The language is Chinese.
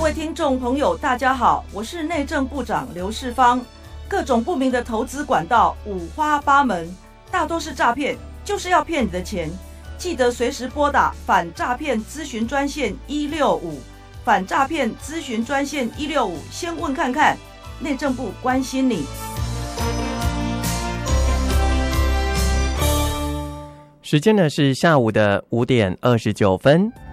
位听众朋友大家好，我是内政部长刘世芳。各种不明的投资管道五花八门，大多是诈骗，就是要骗你的钱。记得随时拨打反诈骗咨询专线165，反诈骗咨询专线165，先问看看，内政部关心你。 时间呢是下午的5点29分。